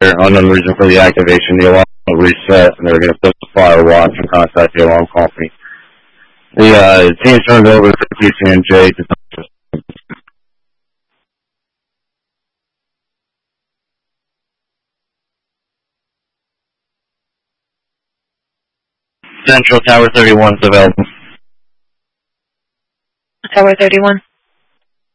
unknown reason for the activation. The alarm will reset, and they're going to put the fire watch and contact the alarm company. The team turned over to TCNJ to Central Tower 31 is available. Tower 31.